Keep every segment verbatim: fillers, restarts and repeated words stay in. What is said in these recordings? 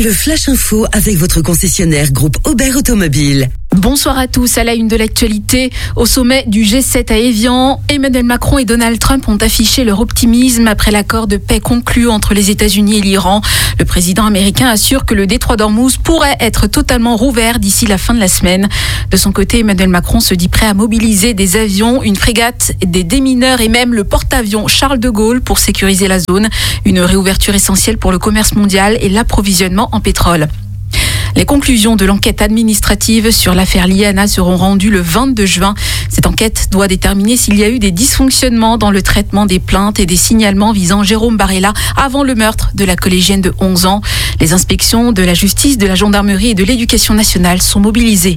Le Flash Info avec votre concessionnaire groupe Aubert Automobile. Bonsoir à tous. À la une de l'actualité, au sommet du G sept à Évian, Emmanuel Macron et Donald Trump ont affiché leur optimisme après l'accord de paix conclu entre les États-Unis et l'Iran. Le président américain assure que le détroit d'Ormuz pourrait être totalement rouvert d'ici la fin de la semaine. De son côté, Emmanuel Macron se dit prêt à mobiliser des avions, une frégate, des démineurs et même le porte-avions Charles de Gaulle pour sécuriser la zone. Une réouverture essentielle pour le commerce mondial et l'approvisionnement en pétrole. Les conclusions de l'enquête administrative sur l'affaire Liana seront rendues le vingt-deux juin. Cette enquête doit déterminer s'il y a eu des dysfonctionnements dans le traitement des plaintes et des signalements visant Jérôme Barella avant le meurtre de la collégienne de onze ans. Les inspections de la justice, de la gendarmerie et de l'éducation nationale sont mobilisées.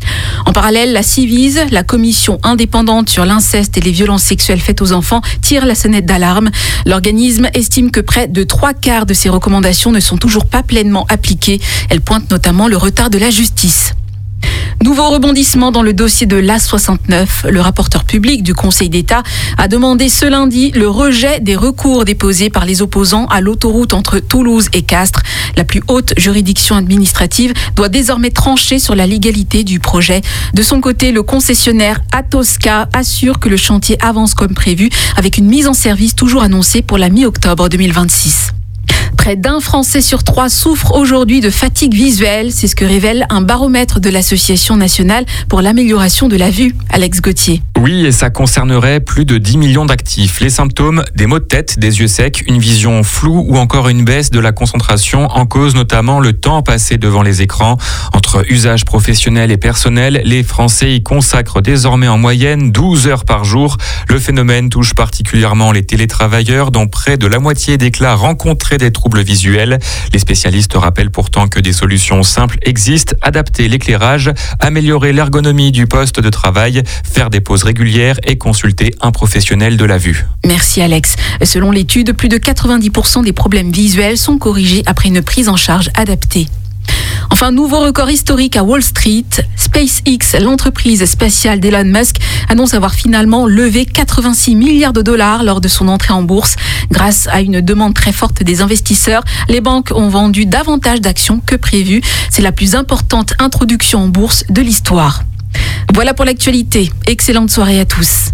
En parallèle, la Ciivise, la commission indépendante sur l'inceste et les violences sexuelles faites aux enfants, tire la sonnette d'alarme. L'organisme estime que près de trois quarts de ces recommandations ne sont toujours pas pleinement appliquées. Elle pointe notamment le retard de la justice. Nouveau rebondissement dans le dossier de l'A soixante-neuf. Le rapporteur public du Conseil d'État a demandé ce lundi le rejet des recours déposés par les opposants à l'autoroute entre Toulouse et Castres. La plus haute juridiction administrative doit désormais trancher sur la légalité du projet. De son côté, le concessionnaire Atosca assure que le chantier avance comme prévu, avec une mise en service toujours annoncée pour la mi-octobre deux mille vingt-six. Près d'un Français sur trois souffre aujourd'hui de fatigue visuelle. C'est ce que révèle un baromètre de l'Association nationale pour l'amélioration de la vue. Alex Gauthier. Oui, et ça concernerait plus de dix millions d'actifs. Les symptômes, des maux de tête, des yeux secs, une vision floue ou encore une baisse de la concentration en cause notamment le temps passé devant les écrans. Entre usage professionnel et personnel, les Français y consacrent désormais en moyenne douze heures par jour. Le phénomène touche particulièrement les télétravailleurs dont près de la moitié déclarent rencontrer des troubles visuels. Les spécialistes rappellent pourtant que des solutions simples existent. Adapter l'éclairage, améliorer l'ergonomie du poste de travail, faire des pauses régulières et consulter un professionnel de la vue. Merci Alex. Selon l'étude, plus de quatre-vingt-dix pour cent des problèmes visuels sont corrigés après une prise en charge adaptée. Enfin, nouveau record historique à Wall Street. SpaceX, l'entreprise spatiale d'Elon Musk, annonce avoir finalement levé quatre-vingt-six milliards de dollars lors de son entrée en bourse. Grâce à une demande très forte des investisseurs, les banques ont vendu davantage d'actions que prévu. C'est la plus importante introduction en bourse de l'histoire. Voilà pour l'actualité. Excellente soirée à tous.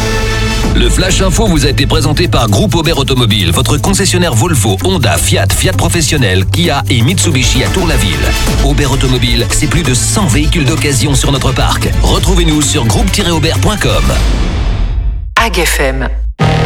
Le Flash Info vous a été présenté par Groupe Aubert Automobile, votre concessionnaire Volvo, Honda, Fiat, Fiat Professionnel, Kia et Mitsubishi à Tour-la-Ville. Aubert Automobile, c'est plus de cent véhicules d'occasion sur notre parc. Retrouvez-nous sur groupe tiret aubert point com. A G F M.